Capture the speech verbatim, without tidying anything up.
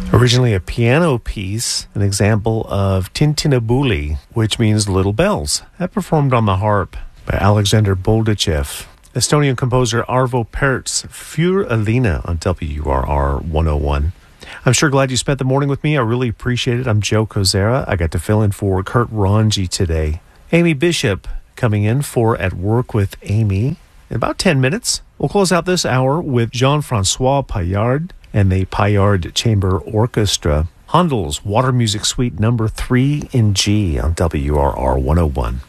Originally a piano piece, an example of Tintinabuli, which means little bells, that performed on the harp by Alexander Boldachev. Estonian composer Arvo Pärt's Für Alina on W R R one oh one. I'm sure glad you spent the morning with me. I really appreciate it. I'm Joe Kozera. I got to fill in for Kurt Ranji today. Amy Bishop coming in for At Work with Amy in about ten minutes. We'll close out this hour with Jean-Francois Paillard and the Paillard Chamber Orchestra. Handel's Water Music Suite number three in G on W R R one oh one.